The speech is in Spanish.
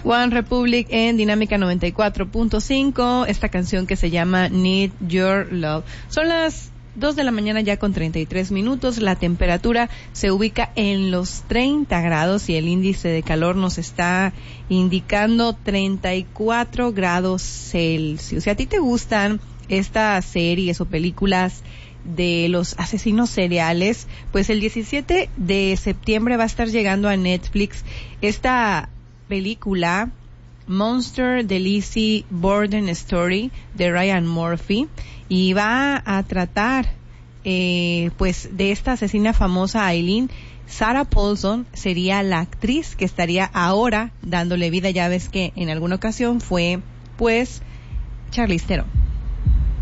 One Republic en Dinámica 94.5, esta canción que se llama Need Your Love. Son las 2 de la mañana ya con 33 minutos, la temperatura se ubica en los 30 grados y el índice de calor nos está indicando 34 grados Celsius. Si a ti te gustan estas series o películas de los asesinos seriales, pues el 17 de septiembre va a estar llegando a Netflix esta película Monster the Lizzie Borden Story de Ryan Murphy, y va a tratar pues de esta asesina famosa Aileen. Sarah Paulson sería la actriz que estaría ahora dándole vida. Ya ves que en alguna ocasión fue pues Charlize Theron.